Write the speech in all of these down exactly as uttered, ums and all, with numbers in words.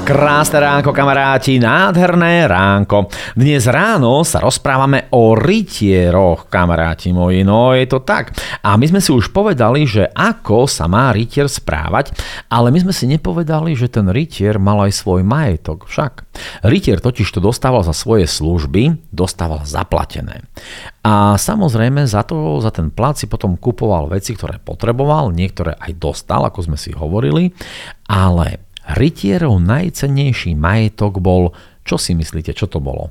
Krásne ránko, kamaráti, nádherné ránko. Dnes ráno sa rozprávame o rytieroch, kamaráti moji, no je to tak. A my sme si už povedali, že ako sa má rytier správať, ale my sme si nepovedali, že ten rytier mal aj svoj majetok však. Rytier totiž to dostával za svoje služby, dostával zaplatené. A samozrejme za to, za ten plat si potom kupoval veci, ktoré potreboval, niektoré aj dostal, ako sme si hovorili, ale rytierov najcennejší majetok bol, čo si myslíte, čo to bolo?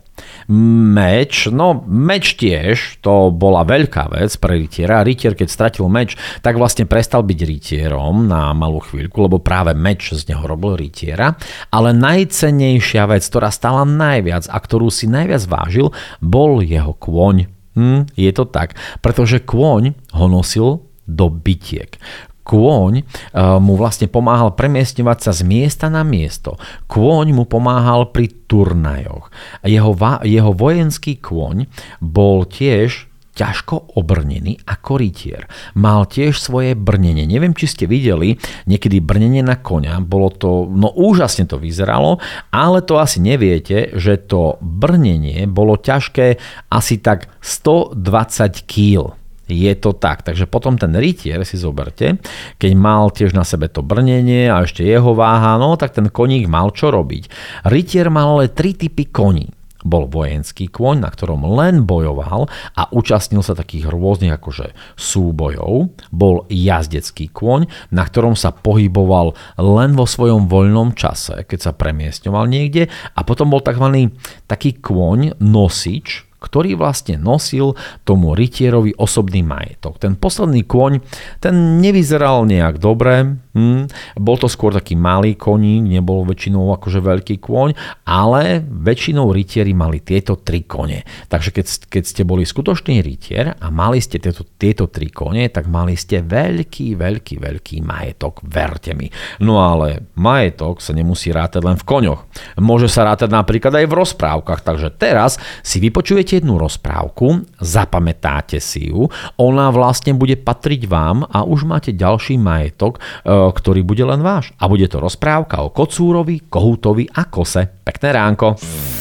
Meč, no meč tiež, to bola veľká vec pre rytiera. Rytier, keď stratil meč, tak vlastne prestal byť rytierom na malú chvíľku, lebo práve meč z neho robil rytiera. Ale najcennejšia vec, ktorá stala najviac a ktorú si najviac vážil, bol jeho kôň. Hm, je to tak, pretože kôň ho nosil do bitiek. Kôň mu vlastne pomáhal premiestňovať sa z miesta na miesto. Kôň mu pomáhal pri turnajoch. Jeho, jeho vojenský kôň bol tiež ťažko obrnený ako rytier. Mal tiež svoje brnenie. Neviem, či ste videli niekedy brnenie na koňa. Bolo to, no úžasne to vyzeralo, ale to asi neviete, že to brnenie bolo ťažké asi tak stodvadsať kíl. Je to tak, takže potom ten rytier si zoberte, keď mal tiež na sebe to brnenie a ešte jeho váha, no tak ten koník mal čo robiť. Rytier mal ale tri typy koní. Bol vojenský kôň, na ktorom len bojoval a účastnil sa takých rôznych akože súbojov. Bol jazdecký kôň, na ktorom sa pohyboval len vo svojom voľnom čase, keď sa premiestňoval niekde. A potom bol takzvaný taký kôň nosič, ktorý vlastne nosil tomu rytierovi osobný majetok. Ten posledný kôň, ten nevyzeral nejak dobre, hm, bol to skôr taký malý koník, nebol väčšinou akože veľký kôň, ale väčšinou rytieri mali tieto tri kone. Takže keď, keď ste boli skutočný rytier a mali ste tieto, tieto tri kone, tak mali ste veľký, veľký, veľký majetok, verte mi. No ale majetok sa nemusí rátať len v koňoch. Môže sa rátať napríklad aj v rozprávkach, takže teraz si vypočujete jednu rozprávku, zapamätáte si ju, ona vlastne bude patriť vám a už máte ďalší majetok, ktorý bude len váš. A bude to rozprávka o kocúrovi, kohútovi a kose. Pekné ránko.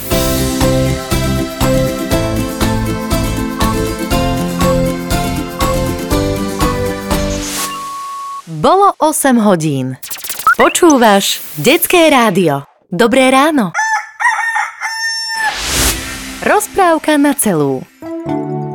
Bolo osem hodín. Počúvaš Detské rádio. Dobré ráno. Rozprávka na celú.